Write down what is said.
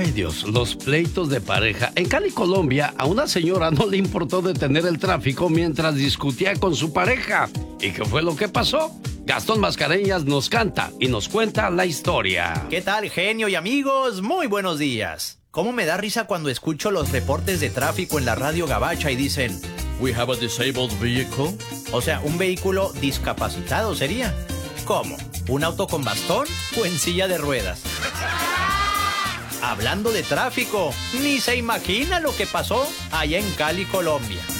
Ay Dios, los pleitos de pareja. En Cali, Colombia, a una señora no le importó detener el tráfico mientras discutía con su pareja. ¿Y qué fue lo que pasó? Gastón Mascareñas nos canta y nos cuenta la historia. ¿Qué tal, genio y amigos? Muy buenos días. ¿Cómo me da risa cuando escucho los reportes de tráfico en la radio gabacha y dicen "We have a disabled vehicle"? O sea, un vehículo discapacitado sería. ¿Cómo? ¿Un auto con bastón o en silla de ruedas? Hablando de tráfico, ni se imagina lo que pasó allá en Cali, Colombia.